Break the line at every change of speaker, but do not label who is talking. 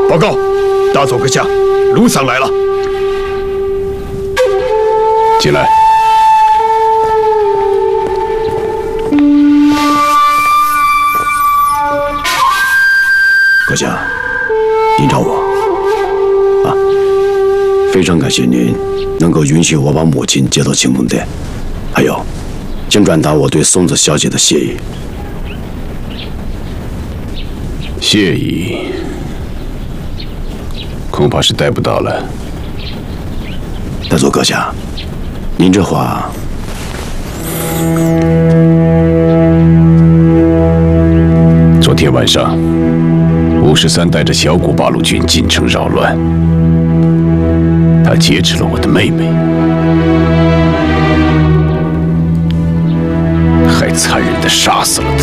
报告，大佐阁下，卢桑来了。
进来。
阁下，您找我啊？非常感谢您能够允许我把母亲接到清风殿，还有，请转达我对松子小姐的谢意。
谢意，恐怕是带不到了。
大佐阁下，您这话……
昨天晚上，53带着小股八路军进城扰乱，他劫持了我的妹妹，还残忍地杀死了她。